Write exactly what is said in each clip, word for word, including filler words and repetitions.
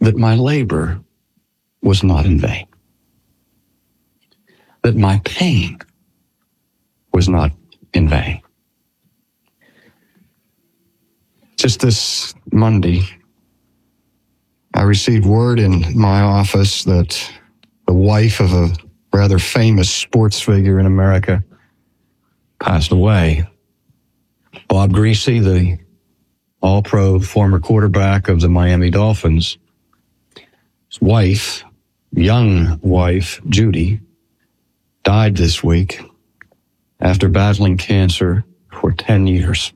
that my labor was not in vain, that my pain was not in vain. Just this Monday, I received word in my office that the wife of a rather famous sports figure in America passed away. Bob Griese, the all-pro former quarterback of the Miami Dolphins, his wife, young wife, Judy, died this week after battling cancer for ten years.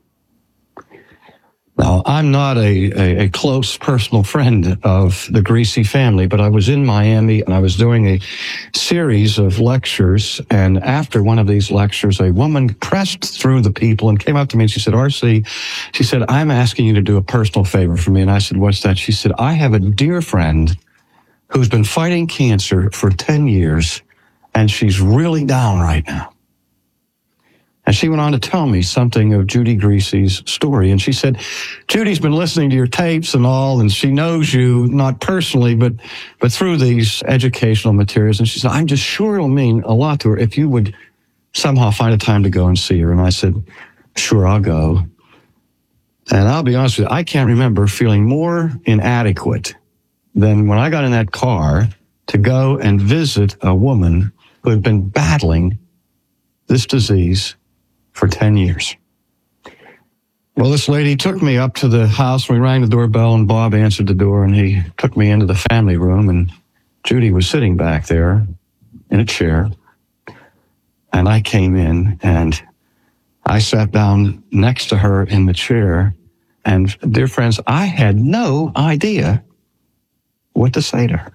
Now, I'm not a, a, a close personal friend of the Griese family, but I was in Miami and I was doing a series of lectures. And after one of these lectures, a woman pressed through the people and came up to me and she said, R C, she said, I'm asking you to do a personal favor for me. And I said, what's that? She said, I have a dear friend who's been fighting cancer for ten years and she's really down right now. And she went on to tell me something of Judy Griese's story. And she said, Judy's been listening to your tapes and all, and she knows you, not personally, but but through these educational materials. And she said, I'm just sure it'll mean a lot to her if you would somehow find a time to go and see her. And I said, sure, I'll go. And I'll be honest with you, I can't remember feeling more inadequate than when I got in that car to go and visit a woman who had been battling this disease for ten years. Well, this lady took me up to the house. We rang the doorbell and Bob answered the door and he took me into the family room and Judy was sitting back there in a chair. And I came in and I sat down next to her in the chair. And dear friends, I had no idea what to say to her.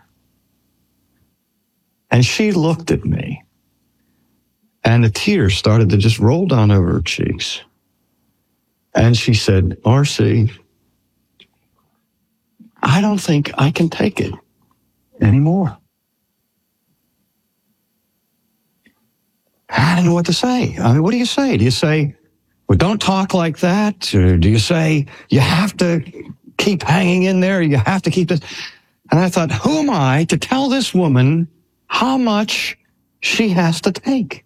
And she looked at me. And the tears started to just roll down over her cheeks. And she said, R C, I don't think I can take it anymore. I didn't know what to say. I mean, what do you say? Do you say, well, don't talk like that? Or do you say, you have to keep hanging in there? You have to keep this. And I thought, who am I to tell this woman how much she has to take?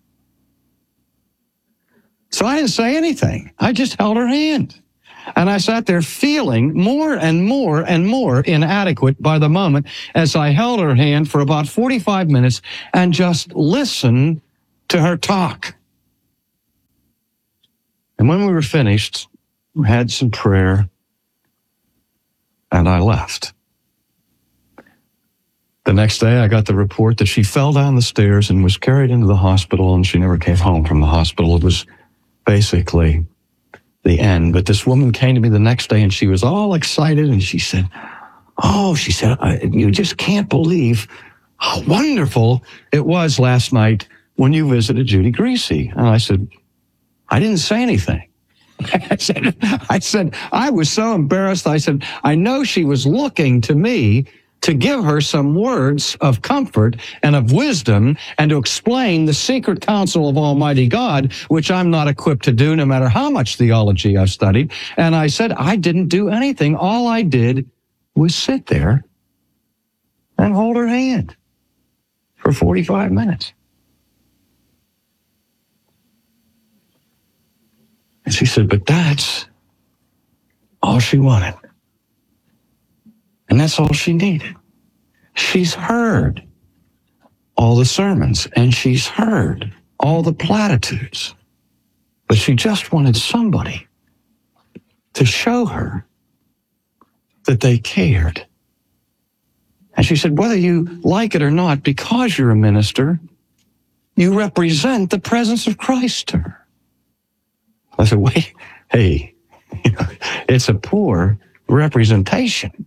So I didn't say anything. I just held her hand. And I sat there feeling more and more and more inadequate by the moment as I held her hand for about forty-five minutes and just listened to her talk. And when we were finished, we had some prayer, and I left. The next day, I got the report that she fell down the stairs and was carried into the hospital, and she never came home from the hospital. It was basically the end. But this woman came to me the next day and she was all excited and she said, oh, she said, I, you just can't believe how wonderful it was last night when you visited Judy Griese. And I said, I didn't say anything. I said, I said, I was so embarrassed. I said, I know she was looking to me to give her some words of comfort and of wisdom and to explain the secret counsel of Almighty God, which I'm not equipped to do no matter how much theology I've studied. And I said, I didn't do anything. All I did was sit there and hold her hand for forty-five minutes. And she said, but that's all she wanted. And that's all she needed. She's heard all the sermons and she's heard all the platitudes, but she just wanted somebody to show her that they cared. And she said, whether you like it or not, because you're a minister, you represent the presence of Christ to her. I said, wait, hey, it's a poor representation.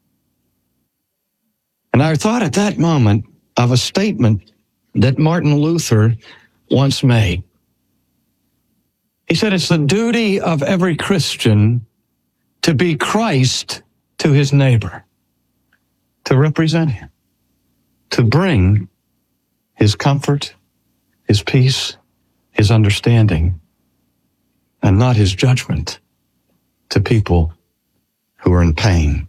And I thought at that moment of a statement that Martin Luther once made. He said, it's the duty of every Christian to be Christ to his neighbor, to represent him, to bring his comfort, his peace, his understanding, and not his judgment to people who are in pain